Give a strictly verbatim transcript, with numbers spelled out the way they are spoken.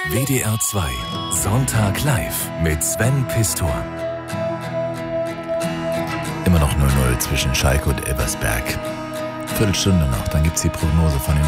W D R zwei Sonntag live mit Sven Pistor. Immer noch null null zwischen Schalke und Elversberg. Viertelstunde noch, dann gibt's die Prognose von den